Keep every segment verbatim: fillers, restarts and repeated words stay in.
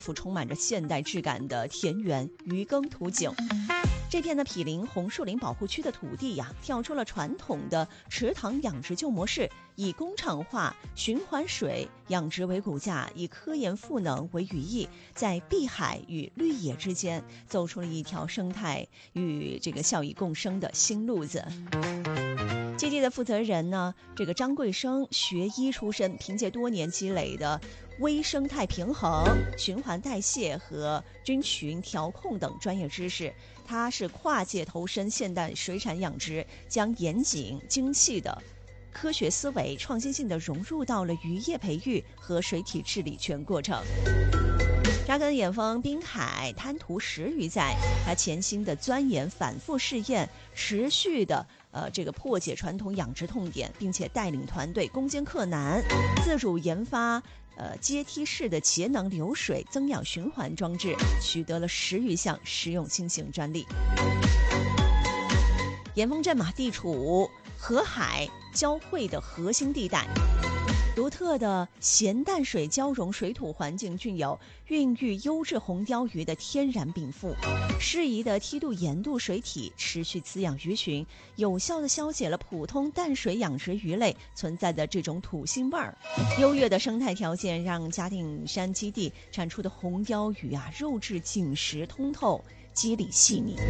幅充满着现代质感的田园渔耕图景。这片的毗邻红树林保护区的土地呀，跳出了传统的池塘养殖旧模式，以工厂化循环水养殖为骨架，以科研赋能为语义，在碧海与绿野之间走出了一条生态与这个效益共生的新路子。基地的负责人呢，这个张贵生学医出身，凭借多年积累的微生态平衡、循环代谢和菌群调控等专业知识，他是跨界投身现代水产养殖，将严谨精细的科学思维创新性的融入到了渔业培育和水体治理全过程。扎根远方滨海，滩涂十余载，他潜心的钻研、反复试验，持续的呃这个破解传统养殖痛点，并且带领团队攻坚克难，自主研发呃阶梯式的节能流水增氧循环装置，取得了十余项实用新型专利。岩峰镇嘛，地处河海交汇的核心地带，独特的咸淡水交融水土环境具有孕育优质红鲷鱼的天然禀赋，适宜的梯度盐度水体持续滋养鱼群，有效地消解了普通淡水养殖鱼类存在的这种土腥味儿。优越的生态条件让嘉定山基地产出的红鲷鱼啊，肉质紧实通透，肌理细腻。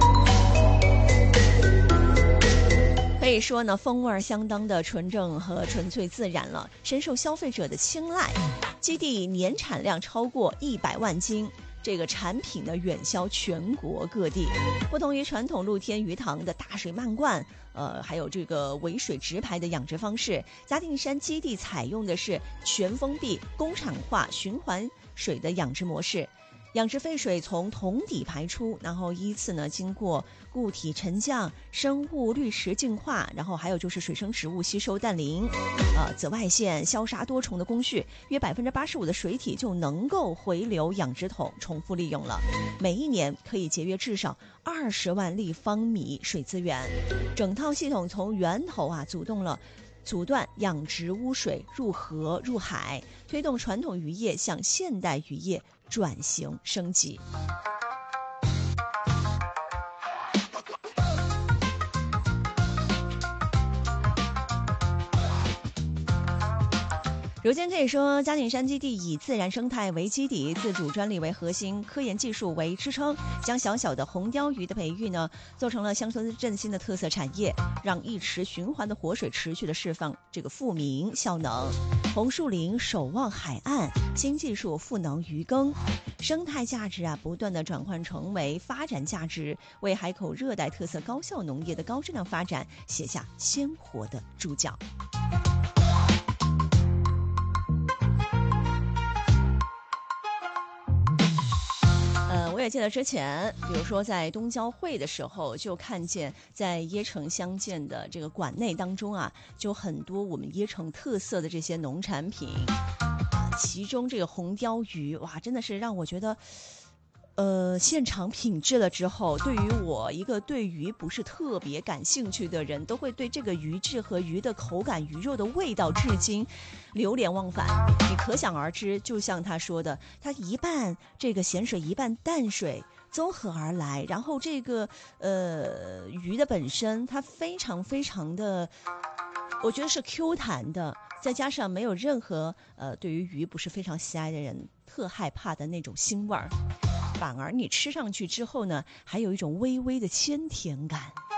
可以说呢，风味相当的纯正和纯粹自然了，深受消费者的青睐。基地年产量超过一百万斤，这个产品呢远销全国各地。不同于传统露天鱼塘的大水漫灌，呃，还有这个围水直排的养殖方式，嘉定山基地采用的是全封闭、工厂化循环水的养殖模式。养殖废水从桶底排出，然后依次呢经过固体沉降、生物滤池净化，然后还有就是水生植物吸收氮磷、呃紫外线消杀多重的工序，约百分之八十五的水体就能够回流养殖桶重复利用了。每一年可以节约至少二十万立方米水资源。整套系统从源头啊阻断了。阻断养殖污水入河入海，推动传统渔业向现代渔业转型升级。如今可以说，嘉定山基地以自然生态为基底，自主专利为核心，科研技术为支撑，将小小的红鲷鱼的培育呢，做成了乡村振兴的特色产业，让一池循环的活水持续的释放这个富民效能。红树林守望海岸，新技术赋能渔耕，生态价值啊不断的转换成为发展价值，为海口热带特色高效农业的高质量发展写下鲜活的注脚。我也记得之前，比如说在东交会的时候，就看见在椰城乡建的这个馆内当中啊，就很多我们椰城特色的这些农产品，其中这个红鲷鱼，哇，真的是让我觉得。呃，现场品质了之后，对于我一个对鱼不是特别感兴趣的人，都会对这个鱼质和鱼的口感、鱼肉的味道至今流连忘返。你可想而知，就像他说的，它一半这个咸水，一半淡水综合而来，然后这个呃鱼的本身，它非常非常的，我觉得是 Q 弹的，再加上没有任何呃对于鱼不是非常喜爱的人特害怕的那种腥味儿。反而你吃上去之后呢，还有一种微微的鲜甜感。